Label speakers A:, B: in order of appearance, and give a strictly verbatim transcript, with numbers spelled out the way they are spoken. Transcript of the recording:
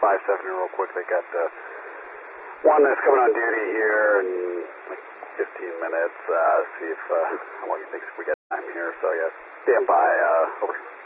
A: five seventy real quick. They got uh, one that's coming on duty here in like fifteen minutes. Uh, see if uh, how long he thinks we got time here. So yeah, stand by. Uh, over.